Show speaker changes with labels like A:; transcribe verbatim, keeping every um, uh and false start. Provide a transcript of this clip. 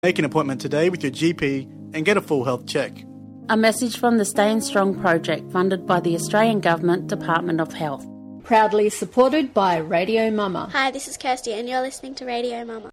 A: Make an appointment today with your G P and get a full health check.
B: A message from the Staying Strong project funded by the Australian Government Department of Health.
C: Proudly supported by Radio Mama.
D: Hi, this is Kirsty and you're listening to Radio Mama.